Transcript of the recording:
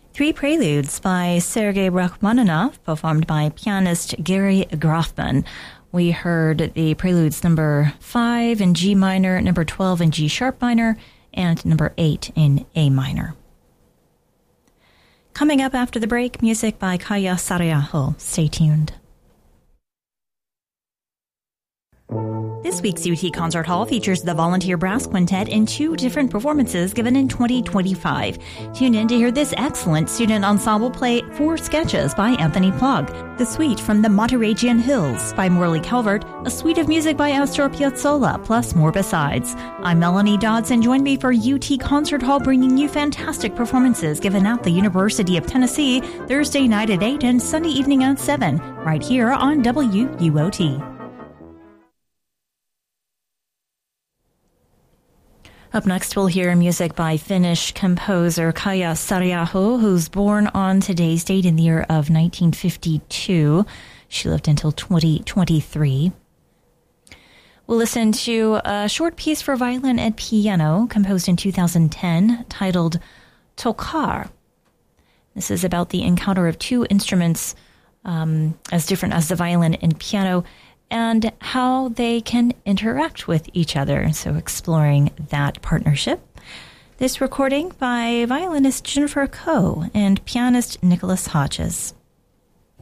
Three Preludes by Sergei Rachmaninoff, performed by pianist Gary Grafman. We heard the Preludes number 5 in G minor, number 12 in G sharp minor, and number 8 in A minor. Coming up after the break, music by Kaya Sarayaho. Stay tuned. This week's UT Concert Hall features the Volunteer Brass Quintet in 2 different performances given in 2025. Tune in to hear this excellent student ensemble play 4 sketches by Anthony Plug, The Suite from the Monterey Hills by Morley Calvert, a suite of music by Astor Piazzolla, plus more besides. I'm Melanie Dodson. Join me for UT Concert Hall, bringing you fantastic performances given at the University of Tennessee Thursday night at 8 and Sunday evening at 7, right here on WUOT. Up next, we'll hear music by Finnish composer Kaija Sarayaho, who's born on today's date in the year of 1952. She lived until 2023. We'll listen to a short piece for violin and piano composed in 2010 titled Tokar. This is about the encounter of 2 instruments as different as the violin and piano, and how they can interact with each other. So exploring that partnership. This recording by violinist Jennifer Koh and pianist Nicholas Hodges.